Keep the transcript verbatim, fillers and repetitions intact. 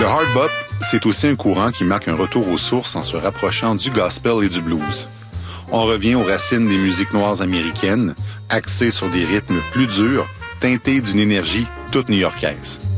Le hard bop, c'est aussi un courant qui marque un retour aux sources en se rapprochant du gospel et du blues. On revient aux racines des musiques noires américaines, axées sur des rythmes plus durs, teintés d'une énergie toute new-yorkaise.